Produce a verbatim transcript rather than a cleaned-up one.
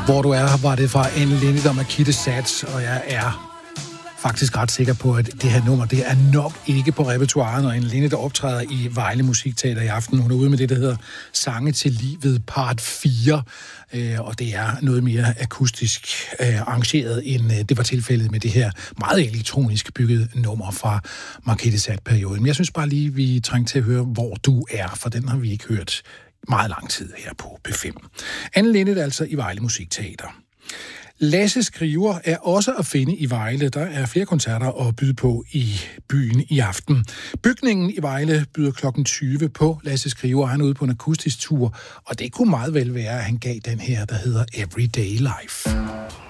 Hvor du er, var det fra Anne Linnet og Markise Sats, og jeg er faktisk ret sikker på, at det her nummer, det er nok ikke på repertoiret, når Anne Linnet optræder i Vejle Musikteater i aften. Hun er ude med det, der hedder Sange til livet part fire, øh, og det er noget mere akustisk øh, arrangeret, end øh, det var tilfældet med det her meget elektronisk byggede nummer fra Markise Sats-perioden. Men jeg synes bare lige, vi trænger til at høre, hvor du er, for den har vi ikke hørt meget lang tid her på P fem. Anne Linnet altså i Vejle Musikteater. Lasse Skriver er også at finde i Vejle. Der er flere koncerter at byde på i byen i aften. Bygningen i Vejle byder klokken tyve på Lasse Skriver. Han er ude på en akustisk tur, og det kunne meget vel være, at han gav den her, der hedder Everyday Life.